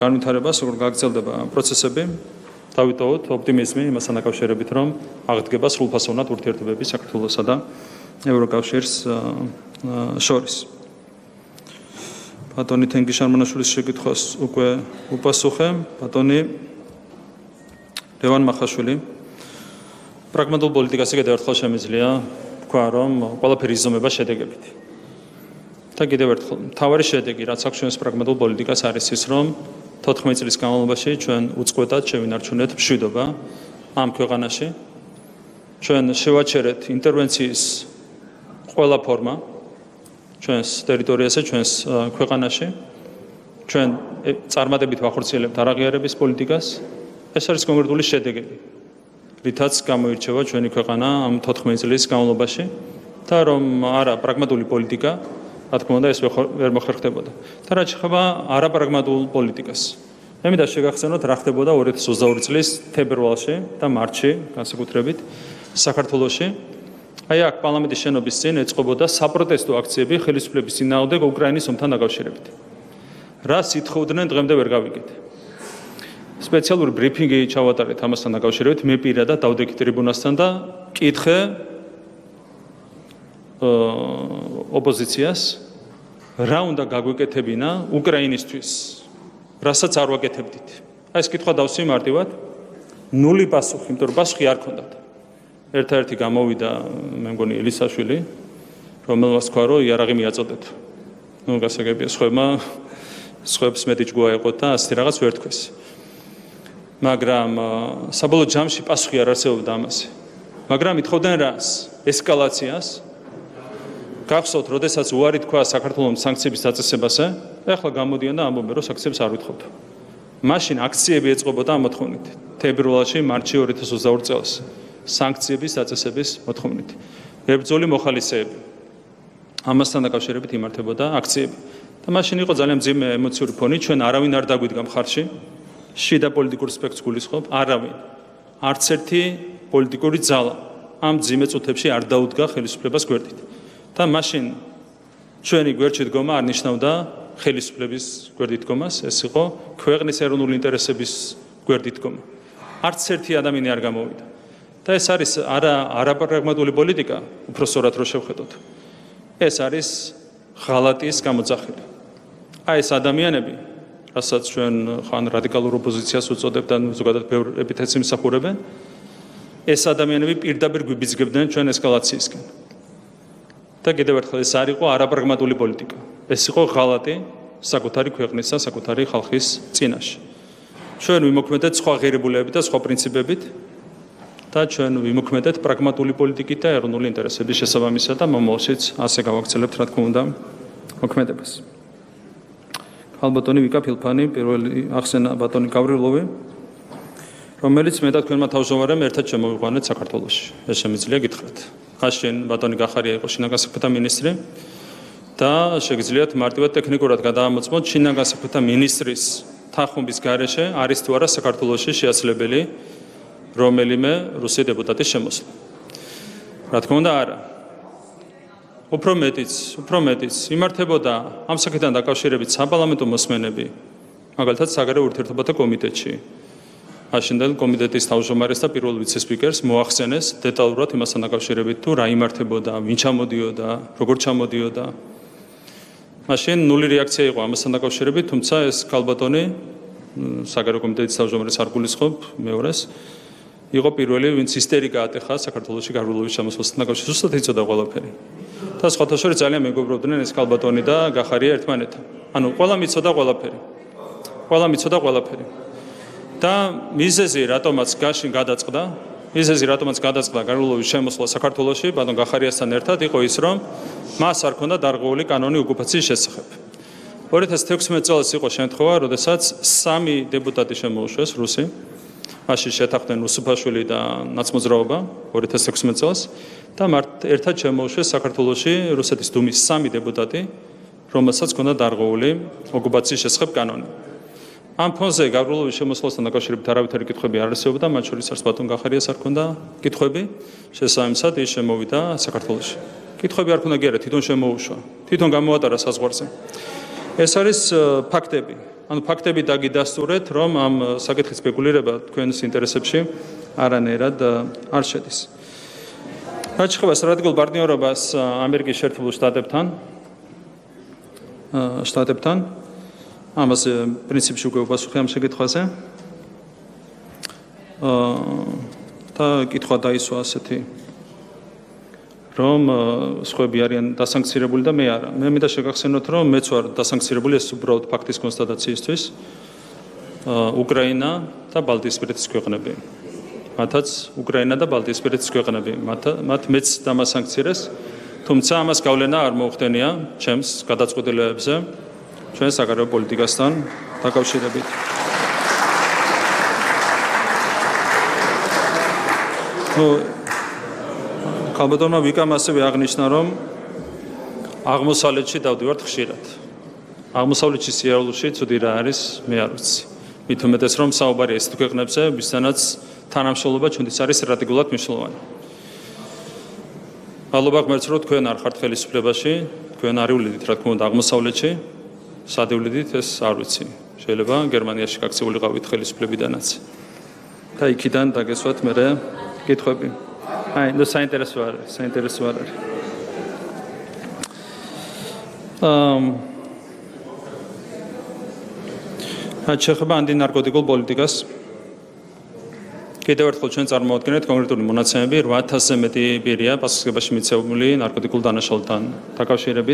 განვითარებას, როგორ გაგრძელდება პროცესები, დავიტოვოთ ოპტიმიზმი იმასთან დაკავშირებით, რომ აღდგება სრულფასოვნად ურთიერთობები საქართველოსა და ევროკავშირს შორის. ბატონი თენგიზ შარმანაშვილის შეკითხვას უკვე უპასუხე. ბატონი ლევან მახაშვილი, პრაგმატულ პოლიტიკაზე კიდევ ერთხელ შემიძლია თქვა, რომ ყველაფერი იზომება შედეგებით. და კიდევ ერთხელ, მთავარი შედეგი, რაც აქვს ჩვენს პრაგმატულ პოლიტიკას, არის ის, რომ 14 წლის განმავლობაში ჩვენ უწყვეტად შევინარჩუნეთ მშვიდობა ამ ქვეყანაში. ჩვენ შევაჩერეთ ინტერვენციის ყველა ფორმა ჩვენს ტერიტორიაზე, ჩვენს ქვეყანაში. ჩვენ წარმატებით ვახორციელებთ არაღიარების პოლიტიკას. ეს არის კონკრეტული შედეგები, რითაც გამოირჩევა ჩვენი ქვეყანა ამ 14 წლის განმავლობაში და რომ არა პრაგმატული პოლიტიკა, რა თქმა უნდა, ეს ვერ მოხერხდებოდა. და რაც შეეხება არაპრაგმატულ პოლიტიკას. მე მინდა შეგახსენოთ, რა ხდებოდა 2022 წლის თებერვალში და მარტში, განსაკუთრებით საქართველოში. აი აქ პარლამენტის შენობის წინ ეწყობოდა საპროტესტო აქციები ხელისუფლების წინააღმდეგ უკრაინის ომთან დაკავშირებით. რას ითხოვდნენ, დღემდე ვერ გავიგეთ. სპეციალური ბრიფინგი ჩავატარეთ ამასთან დაკავშირებით, მე პირადად დავდექი ტრიბუნასთან და კითხე ოპოზიციას, რა უნდა გაგვეკეთებინა უკრაინისთვის, რასაც არ ვაკეთებდით. აი ეს კითხვა დავსვი მარტივად, ნული პასუხი, იმიტომ რომ პასუხი არ ქონდათ. ერთ-ერთი გამოვიდა, მე მგონი ელისაშვილი, რომელმაც თქვა, რომ იარაღი მიაწოდეთ. ნუ გასაგებია, სხვებს მეტი ჯგუა ეყოთ და ასეთი რაღაც ვერ თქვეს. მაგრამ საბოლოო ჯამში პასუხი არ არსებობდა ამაზე. მაგრამ ითხოვდნენ რას? ესკალაციას. გახსოვთ, როდესაც უარი თქვა საქართველოს სანქციების დაწესებაზე, ეხლა გამოდიან და ამბობენ, რომ სანქციებს არ ვითხოვთ. მაშინ აქციები ეწყობოდა ამ მოთხოვნით. თებერვალში, მარტში 2022 წელს სანქციების დაწესების მოთხოვნით. ბრძოლი მოხალისეები. ამასთან დაკავშირებით იმართებოდა აქციები. და მაშინ იყო ძალიან მძიმე ემოციური ფონი, ჩვენ არავინ არ დაგვიდგა მხარში. შიდა პოლიტიკურ სპექტრს გულისხმობ, არავინ. არც ერთი პოლიტიკური ძალა ამ მძიმე წუთებში არ დაუდგა ხელისუფლებას გვერდით. და მაშინ ჩვენი გვერდში დგომა არ ნიშნავდა ხელისუფლების გვერდით დგომას, ეს იყო ქვეყნის ეროვნული ინტერესების გვერდით დგომა. არც ერთი ადამიანი არ გამოვიდა. და ეს არის არაპრაგმატული პოლიტიკა, უფრო სწორად რო შევხედოთ. ეს არის ღალატის გამოძახილი. აი ეს ადამიანები, რასაც ჩვენ ხან რადიკალურ ოპოზიციას უწოდებთ და ზოგადად ბევრ ეპითეტს იმსახურებენ, ეს ადამიანები პირდაპირ გვიბიძგებდნენ ჩვენ ესკალაციისკენ. და კიდევ ერთხელ ეს არ იყო არაპრაგმატული პოლიტიკა. ეს იყო ღალატი საკუთარი ქვეყნისა, საკუთარი ხალხის წინაშე. ჩვენ ვიმოქმედეთ სხვა ღირებულებებით და სხვა პრინციპებით და ჩვენ ვიმოქმედეთ პრაგმატული პოლიტიკით და ეროვნული ინტერესების შესაბამისად და მომავალშიც ასე გავაგრძელებთ, რა თქმა უნდა, მოქმედებას. ალბატონი ვიკა ფილფანი, პირველი ახსენა ბატონი გავრილოვი, რომელიც მე და თქვენმა თავმჯდომარემ ერთად შემოვიყვანეთ საქართველოში. ეს შემიძლია გითხრათ. ხაშენ ბატონი გახარია იყო შინაგან საქმეთა მინისტრი და შეგიძლიათ მარტივად ტექნიკურად გადაამოწმოთ შინაგან საქმეთა მინისტრის თანხმობის გარეშე არის თუ არა საქართველოში შეაცვლებელი რომელიმე რუსი დეპუტატის შემოსვლა. რა თქმა უნდა, არა. უფრო მეტიც იმართებოდა ამ საკითხთან დაკავშირებით საპარლამენტო მოსმენები, მაგალითად საგარეო ურთიერთობათა კომიტეტში. აშენდელ კომიტეტის თავმჯდომარეს და პირველ ვიცე-სპიკერს მოახსენეს დეტალურად იმასთან დაკავშირებით, თუ რა იმართებოდა, ვინ ჩამოდიოდა, როგორ ჩამოდიოდა. მაშინ ნული რეაქცია იყო ამასთან დაკავშირებით, თუმცა ეს ქალბატონი საგარეო კომიტეტის თავმჯდომარეს არ გულისხმობ მეორეს, იყო პირველი, ვინც ისტერიკა ატეხა საქართველოში გავრილოვის ჩამოსვლასთან დაკავშირებით, ზუსტად იცოდა ყველაფერი. და სხვათა შორის ძალიან მეგობრობდნენ ეს ქალბატონი და გახარია ერთმანეთთან. ანუ ყველა მიცოდა ყველაფერი. და მიზეზი რატომაც გადაწყდა გავრილოვის შემოსვლა საქართველოში ბატონ გახარიასთან ერთად იყო ის, რომ მას არ ქონდა დარღვეული კანონი ოკუპაციის შესახებ. 2016 წელს იყო შემთხვევა, როდესაც 3 დეპუტატი შემოუშვეს რუსი. მაშინ შეთანხმდნენ უსუფაშვილი და ნაცმოძრაობა 2016 წელს და ერთად შემოუშვეს საქართველოში რუსეთის დუმის 3 დეპუტატი, რომელსაც ქონდა დარღვეული ოკუპაციის შესახებ კანონი. ამ ფონზე გავრილოვის შემოსვლასთან დაკავშირებით არავითარი კითხვები არ არსებობდა, მათ შორის არც ბატონ გახარიას არ ქონდა კითხვები, შესაბამისად ის შემოვიდა საქართველოში. კითხვები არ ქონდა, კი არა, თვითონ შემოუშვა, თვითონ გამოატარა საზღვარზე. ეს არის ფაქტები. ანუ ფაქტები დაგიდასტურეთ, რომ ამ საკითხის სპეკულირება თქვენს ინტერესებში არანაირად არ შედის. რაც შეეხება სტრატეგიულ პარტნიორობას ამერიკის შეერთებულ შტატებთან, ამას პრინციპში უკვე ვპასუხე ამ შეკითხვაზე. და კითხვა დაისვა ასეთი, რომ სხვები არიან დასანქცირებული და მე არა. მე მინდა შეგახსენოთ, რომ მეც ვარ დასანქცირებული, ეს უბრალოდ ფაქტის კონსტატაციისთვის. უკრაინა და ბალტიისპირეთის ქვეყნები. მათაც უკრაინა და ბალტიისპირეთის ქვეყნები. მათ მეც დამასანქცირეს, თუმცა ამას გავლენა არ მოუხდენია ჩემს გადაწყვეტილებებზე, ჩვენს საგარეო პოლიტიკასთან დაკავშირებით. ქალბატონმა ვიკამ ასევე აღნიშნა, რომ აღმოსავლეთში დავდივართ ხშირად. აღმოსავლეთში სიარულში ცუდი რა არის, მე არ ვიცი. მით უმეტეს, რომ საუბარია ეს ქვეყნებზე, ვისთანაც თანამშრომლობა ჩვენთვის არის სტრატეგიულად მნიშვნელოვანი. მადლობა ღმერთს, რომ თქვენ არ ხართ ხელისუფლებაში, თქვენ არ ივლიდით, რა თქმა უნდა, აღმოსავლეთში, სად ივლიდით, ეს არ ვიცი. შეიძლება გერმანიაში გაქცეულიყავით ხელისუფლებიდანაც. და იქიდან დაგესვათ მე კითხვები. ნუ საინტერესო არის. შეეხება ანტინარკოტიკულ პოლიტიკას. კიდევ ერთხელ ჩვენ წარმოვადგენთ კონკრეტული მონაცემები 8000-ზე მეტი პირია პასუხისმგებაში მიცემული ნარკოტიკულ დანაშაულთან დაკავშირებით,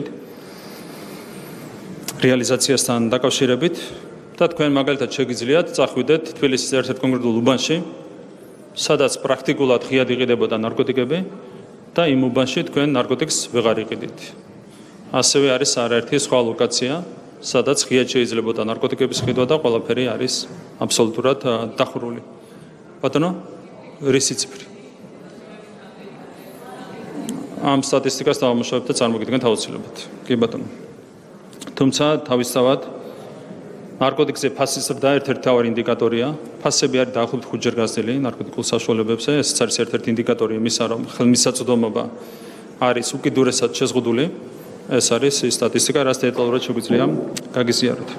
რეალიზაციასთან დაკავშირებით და თქვენ მაგალითად შეგიძლიათ წახვიდეთ თბილისის ერთ-ერთ კონკრეტულ უბანში, სადაც პრაქტიკულად ღიად იყიდებოდა ნარკოტიკები და იმ უბანში თქვენ ნარკოტიკს ვეღარ იყიდით. ასევე არის არაერთი სხვა ლოკაცია, სადაც ღიად შეიძლებოდა ნარკოტიკების ყიდვა და ყველაფერი არის აბსოლუტურად დახურული. ბატონო, რისი ციფრი? ამ სტატისტიკას დავამუშავებთ და წარმოგიდგენთ აუცილებლად. კი ბატონო. თუმცა თავისთავად ნარკოტიკზე ფასის ზრდა ერთ-ერთი მთავარი ინდიკატორია. ფასები არის დაახლოებით 5-ჯერ გაზრდილი ნარკოტიკულ საშუალებებზე. ეს არის ერთ-ერთი ინდიკატორი იმისა, რომ ხელმისაწვდომობა არის უკიდურესად შეზღუდული. ეს არის სტატისტიკა, რაც დეტალურად შეგვიძლია გაგიზიაროთ.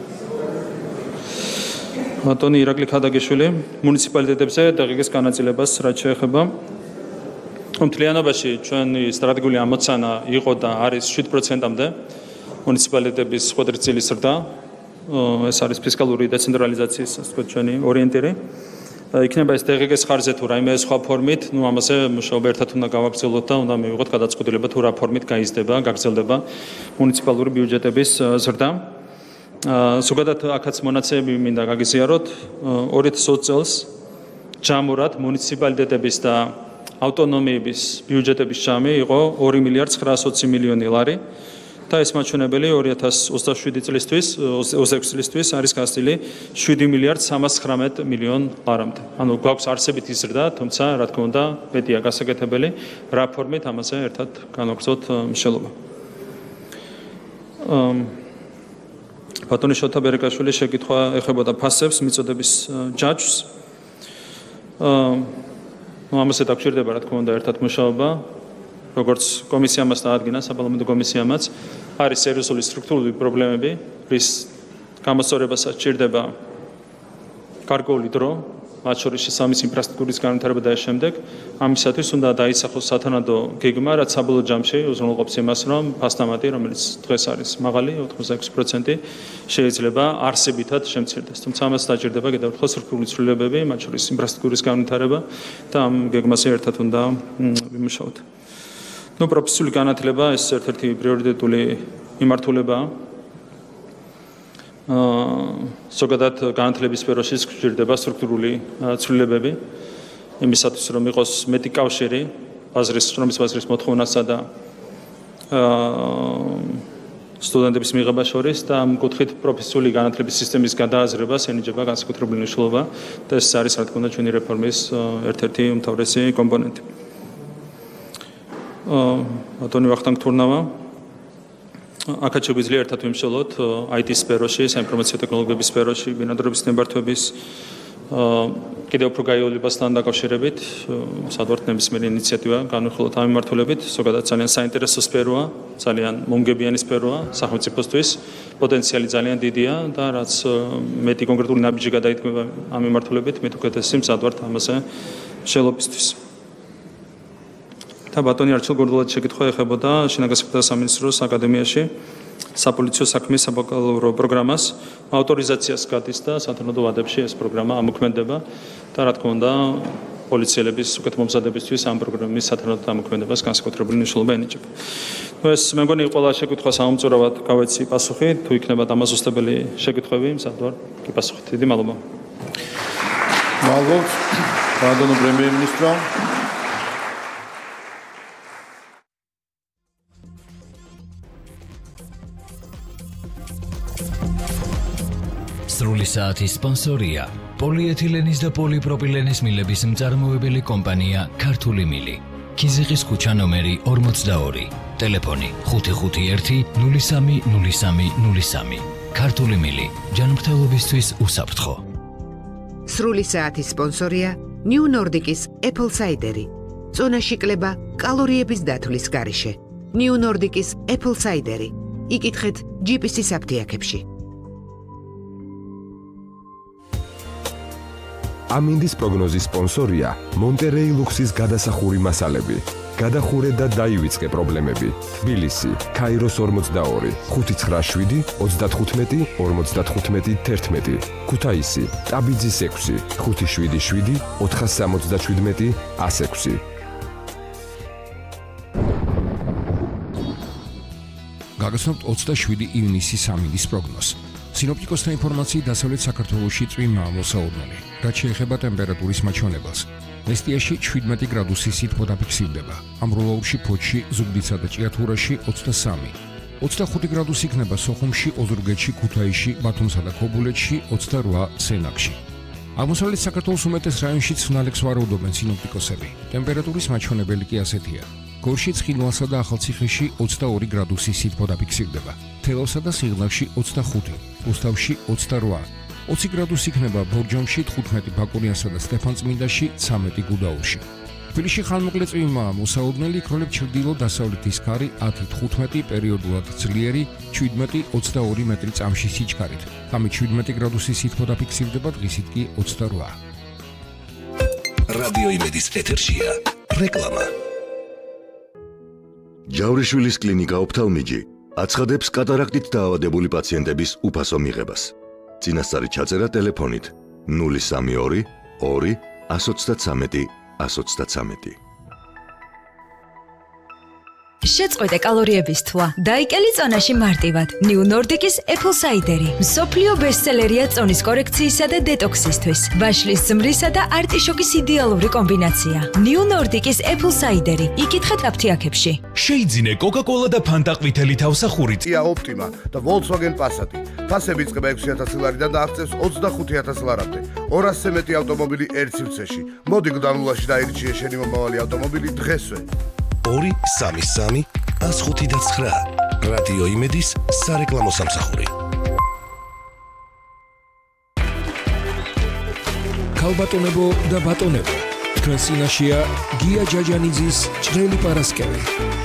ბატონი ირაკლი ქადაგიშვილი, მუნიციპალიტეტებზე დაღიგის განაწილებას რაც შეეხება. მთლიანობაში ჩვენი სტრატეგიული ამოცანა იყო და არის 7%-მდე მუნიციპალიტეტების ხვედრიძილის ზრდა. ეს არის ფისკალური დეცენტრალიზაციის ჩვენი ორიენტირი. იქნება ეს დაღიგის ხარჯზე თუ რაიმე სხვა ფორმით, ნუ ამაზე მუშაობა ერთად უნდა გავაგრძელოთ და უნდა მივიღოთ გადაწყვეტილება თუ რა ფორმით გაიზრდება, გაგრძელდება მუნიციპალური ბიუჯეტების ზრდა. ზოგადად აქაც მონაცემები მინდა გაგიზიაროთ. 2020 წელს ჯამურად მუნიციპალიტეტების და ავტონომიების ბიუჯეტების ჟამი იყო 2 მილიარდ 920 მილიონი ლარი და ეს მაჩვენებელი 2027 წლისთვის, 26 წლისთვის არის გასწრილი 7 მილიარდ 319 მილიონ ლარამდე. ანუ გვაქვს არსებითი ზრდა, თუმცა რა თქმა უნდა, მეტია გასაკეთებელი, რა ფორმით ამაზე ერთად განვაგრძელოთ მშენებლობა. ბატონი შოთა ბერეკაშვილის შეკითხვა ეხებოდა ფასებს, მიწოდების ჯაჭვს. ამაზე დაგჭირდება რა თქმა უნდა ერთად მუშაობა, როგორც კომისიამაც დაადგინა, საპარლამენტო კომისიამაც, არის სერიოზული სტრუქტურული პრობლემები, რის გამოსწორებასაც ჭირდება გარკვეული დრო, მათ შორის შესაბამის ინფრასტრუქტურის განვითარება და ამ შემდეგ. ამისათვის უნდა დაისახოს სათანადო გეგმა, რაც საბოლოო ჯამში უზრუნველყოფს იმას, რომ ფასდამატი, რომელიც დღეს არის მაღალი, 86% შეიძლება არსებითად შემცირდეს. თუმცა ამას დაჭირდება კიდევ ერთხელ სტრუქტურული ცვლილებები, მათ შორის ინფრასტრუქტურის განვითარება და ამ გეგმაზე ერთად უნდა ვიმუშაოთ. ნუ პროფესიული განათლება ეს ერთ-ერთი პრიორიტეტული მიმართულებაა. ზოგადად განათლების სფეროში გვჭირდება სტრუქტურული ცვლილებები იმისათვის რომ იყოს მეტი კავშირი შრომის ბაზრის მოთხოვნასა და სტუდენტების მიღება შორის და ამ კუთხით პროფესიული განათლების სისტემის გადააზრებას ენიჭება განსაკუთრებული მნიშვნელობა და ეს არის რა თქმა უნდა ჩვენი რეფორმის ერთ-ერთი უმთავრესი კომპონენტი. ბატონი ვახტანგ თურნავა აქაც შეგვიძლია ერთად ვიმსჯელოთ IT სფეროში, საინფორმაციო ტექნოლოგიების სფეროში, ბინადრობის ნებართვების კიდევ უფრო გაიოლებასთან დაკავშირებით სადვართ ნებისმიერი ინიციატივა განვიხილოთ ამ მიმართულებით, ზოგადად ძალიან საინტერესო სფეროა, ძალიან მომგებიანი სფეროა სახელმწიფოსთვის, პოტენციალი ძალიან დიდია და რაც მეტი კონკრეტული ნაბიჯი გადაიდგება ამ მიმართულებით, მით უკეთესი სადვართ ამაზე შელობისთვის. და ბატონი არჩილ გორდულაძის შეკითხვა ეხებოდა შინაგან საქმეთა სამინისტროს აკადემიაში საპოლიციო საქმის საბაკალავრო პროგრამას ავტორიზაციას გადის და სათანადო ვადებში ეს პროგრამა ამოქმედება და რა თქმა უნდა პოლიციელების უკეთ მომზადებისთვის ამ პროგრამის სათანადო ამოქმედებას განსაკუთრებული მნიშვნელობა ენიჭება. ეს მე მგონი ყველა შეკითხვა საუმწურავად გავეცი პასუხი, თუ იქნება დამაზუსტებელი შეკითხვები, მზად კი პასუხით. დიდი მადლობა. მადლობთ, ბატონო პრემიერ-მინისტრო. სრული საათის სპონსორია პოლიეთილენის და პოლიპროპილენის მილების მწარმოებელი კომპანია ქართული მილი. ქიზიყის ქუჩა ნომერი 42, ტელეფონი 551-030303. ქართული მილი, ჯანმრთელობისთვის უსაფრთხო. სრული საათის სპონსორია New Nordic-ის Apple Cider-ი. წონაში კლება კალორიების დათვლის გარეშე. New Nordic-ის Apple Cider-ი. იკითხეთ GPS-ის აფთიაქებში. ამინდის პროგნოზის სპონსორია მონტერეი ლუქსის გადასახური მასალები. გადახურე და დაივიწყე პრობლემები. თბილისი, ქაიროს 42, 597, 35, 55, 11. ქუთაისი, ტაბიძის 6, 577, 477, 106. გაგაცნობთ 27 ივნისის ამინდის პროგნოზს. სინოპტიკოსთა ინფორმაციით დასავლეთ საქართველოში წვიმაა მოსაოდნელი, რაც შეეხება ტემპერატურის მაჩვენებელს. მესტიაში 17 გრადუსი სითბო დაფიქსირდება, ამროლაურში, ფოთში, ზუგდიდსა და ჭიათურაში 23, 25 გრადუსი იქნება სოხუმში, ოზურგეთში, ქუთაისში, ბათუმსა და ქობულეთში, 28 სენაკში. აღმოსავლეთ საქართველოს უმეტეს რაიონში ცვნალებს ვარაუდობენ სინოპტიკოსები. ტემპერატურის მაჩვენებელი კი ასეთია. გორში, ცხინვალსა და ახალციხეში 22 გრადუსი სითბო დაფიქსირდება, თელავსა და სიღნაღში 25, რუსთავში 28, 20 გრადუსი იქნება ბორჯომში, 15 ბაკურიანსა და სტეფანწმინდაში, 13 გუდაუთში. თბილისში ხანმოკლე წვიმაა მოსაოდნელი, იქროლებს ჩრდილო-დასავლეთის ქარი 10-15 პერიოდულად ძლიერი, 17-22 მეტრი წამში სიჩქარით. ღამით 17 გრადუსი სითბო დაფიქსირდება, დღისით კი 28. რადიო იმედის ეთერშია რეკლამა. ჯავრიშვილის კლინიკა ოფთალმიჯი აცხადებს კატარაქტით დაავადებული პაციენტების უფასო მიღებას. წინასწარი ჩაწერა ტელეფონით 032 2 133 133. შეწყვეტე კალორიების თვა. დაიკელი წონაში მარტივად. New Nordic-ის Apple Cider-ი. მსოფლიო ბესტსელერია წონის კორექციისა და დეტოქსისთვის. ვაშლის ზმრისა და არტიშოკის იდეალური კომბინაცია. New Nordic-ის Apple Cider-ი. იკითხეთ აფთიაქებში. შეიძინე Coca-Cola და Fanta ყვითელი თავსახურით. Kia Optima და Volkswagen Passat. ფასები იწყება 6,000 ლარიდან და აღწევს 25,000 ლარამდე. 200-ზე მეტი ავტომობილი ერთ სივრცეში. მოდი გდანულაში დაირჩიე შენი მომავალი ავტომობილი დღესვე. 2-3-3-105-9 რადიო იმედის სარეკლამო სამსახური. ქალბატონებო და ბატონებო, თქვენ წინაშეა გია ჯაჯანიძის ჭრელი პარასკევი.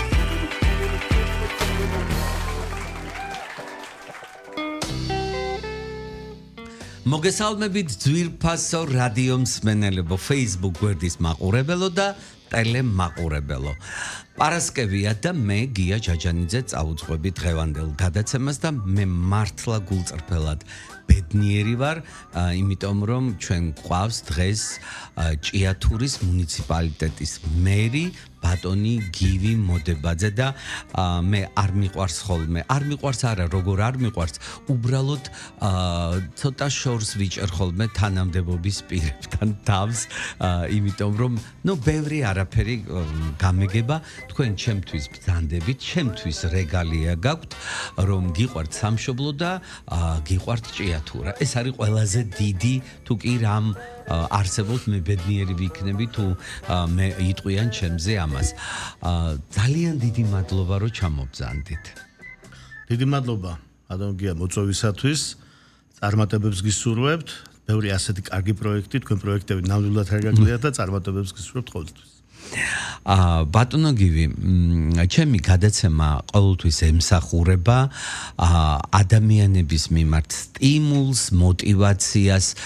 მოგესალმებით ძვირფასო რადიო მსმენელებო, Facebook გვერდის მაყურებელო და ტელემაყურებელო. პარასკევია და მე გია ჯაჯანიძე წავუძღვები დღევანდელ გადაცემას და მე მართლა გულწრფელად ბედნიერი ვარ, იმიტომ რომ ჩვენ გვყავს დღეს ჭიათურის მუნიციპალიტეტის მერი ბატონი გივი მოდებაძე და მე არ მიყვარს ხოლმე, არ მიყვარს არა, როგორ არ მიყვარს, უბრალოდ ცოტა შორს ვიჭერ ხოლმე თანამდებობის პირებთან თავს, იმიტომ რომ ბევრი არაფერი გამეგება, თქვენ ჩემთვის ბრძანდებით, ჩემთვის რეგალია გაქვთ, რომ გიყვართ სამშობლო და გიყვართ ჭიათურა. ეს არის ყველაზე დიდი, თუ კი რამ არსებობს მე ბედნიერი ვიქნები თუ მე იტყვიან ჩემზე ამას. ძალიან დიდი მადლობა რომ ჩამობრძანდით. დიდი მადლობა ადამიანგია მოწვევისათვის. წარმატებებს გისურვებთ ბევრი ასეთი კარგი პროექტი, თქვენ პროექტები ნამდვილად არ გაგლიათ და წარმატებებს გისურვებთ ყოველთვის. ბატონო გივი, ჩემი გადაცემა ყოველთვის ემსახურება ადამიანების მიმართ სტიმულს, мотивაციას,